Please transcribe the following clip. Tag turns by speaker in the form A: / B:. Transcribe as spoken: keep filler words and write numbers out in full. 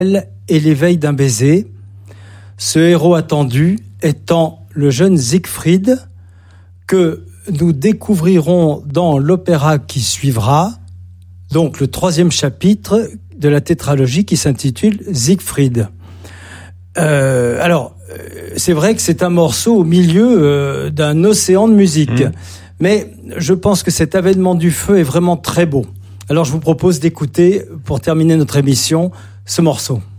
A: et l'éveil d'un baiser. Ce héros attendu étant le jeune Siegfried que nous découvrirons dans l'opéra qui suivra, donc le troisième chapitre de la tétralogie qui s'intitule Siegfried. Euh, alors, c'est vrai que c'est un morceau au milieu euh, d'un océan de musique, mmh. mais je pense que cet avènement du feu est vraiment très beau. Alors je vous propose d'écouter, pour terminer notre émission, ce morceau.